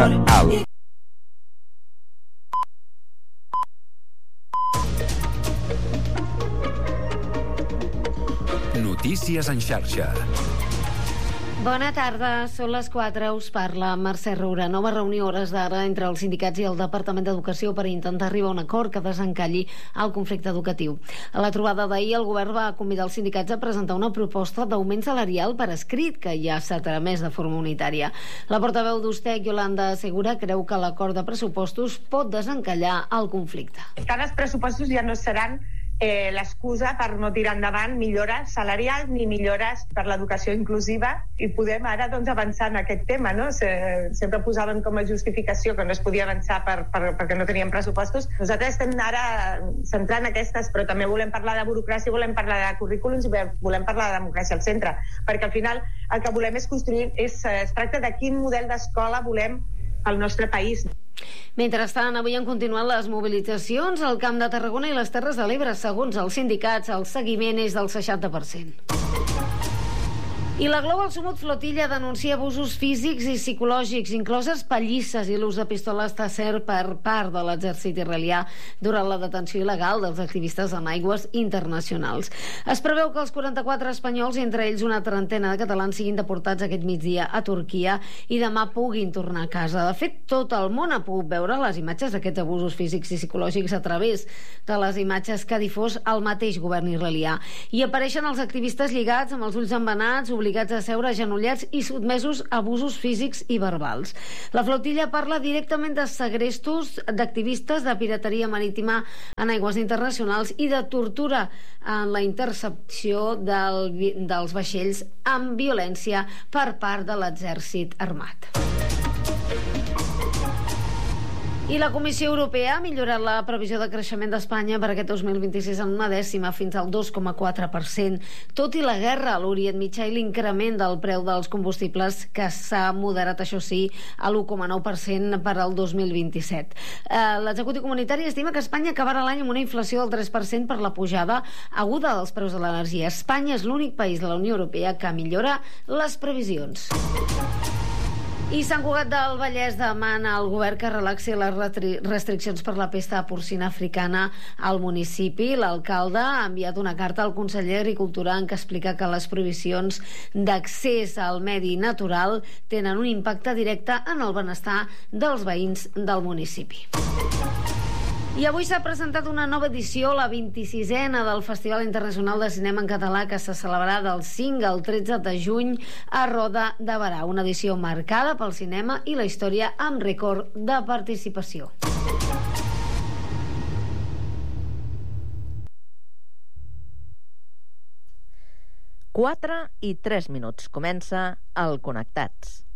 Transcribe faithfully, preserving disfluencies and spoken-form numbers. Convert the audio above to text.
Al. Notícies en xarxa. Bona tarda, són les quatre, us parla Mercè Roura. Nova reunió a hores d'ara entre els sindicats i el Departament d'Educació per intentar arribar a un acord que desencalli el conflicte educatiu. A la trobada d'ahir, el govern va convidar els sindicats a presentar una proposta d'augment salarial per escrit, que ja s'ha tramès de forma unitària. La portaveu d'Ustec, Yolanda Segura, creu que l'acord de pressupostos pot desencallar el conflicte. Tant els pressupostos ja no seran Eh, l'excusa per no tirar endavant millores salarials ni millores per l'educació inclusiva, i podem ara doncs, avançar en aquest tema, no? Se, sempre posaven com a justificació que no es podia avançar per, per, perquè no teníem pressupostos. Nosaltres estem ara centrant aquestes, però també volem parlar de burocràcia, volem parlar de currículums i volem parlar de democràcia al centre, perquè al final el que volem és construir, és, es tracta de quin model d'escola volem al nostre país. Mentrestant, avui han continuat les mobilitzacions al Camp de Tarragona i les Terres de l'Ebre. Segons els sindicats, el seguiment és del seixanta per cent. I la Global Sumut Flotilla denuncia abusos físics i psicològics, incloses pallisses i l'ús de pistoles Taser per part de l'exèrcit israelià durant la detenció il·legal dels activistes en aigües internacionals. Es preveu que els quaranta-quatre espanyols, entre ells una trentena de catalans, siguin deportats aquest migdia a Turquia i demà puguin tornar a casa. De fet, tot el món ha pogut veure les imatges d'aquests abusos físics i psicològics a través de les imatges que ha difós el mateix govern israelià. I apareixen els activistes lligats amb els ulls embenats, obligats a seure agenollats i sotmesos a abusos físics i verbals. La flotilla parla directament de segrestos d'activistes, de pirateria marítima en aigües internacionals i de tortura en la intercepció del, dels vaixells amb violència per part de l'exèrcit armat. I la Comissió Europea ha millorat la previsió de creixement d'Espanya per aquest dos mil vint-i-sis en una dècima, fins al dos coma quatre per cent, tot i la guerra a l'Orient Mitjà i l'increment del preu dels combustibles, que s'ha moderat, això sí, a l'u coma nou per cent per al dos mil vint-i-set. Eh, L'executiu comunitari estima que Espanya acabarà l'any amb una inflació del tres per cent per la pujada aguda dels preus de l'energia. Espanya és l'únic país de la Unió Europea que millora les previsions. I Sant Cugat del Vallès demana al govern que relaxi les restriccions per la pesta porcina africana al municipi. L'alcalde ha enviat una carta al conseller d'Agricultura en què explica que les prohibicions d'accés al medi natural tenen un impacte directe en el benestar dels veïns del municipi. I avui s'ha presentat una nova edició, la vint-i-sisena del Festival Internacional de Cinema en Català, que se celebrarà del cinc al tretze de juny a Roda de Berà. Una edició marcada pel cinema i la història amb rècord de participació. quatre i tres minuts. Comença el Connectats.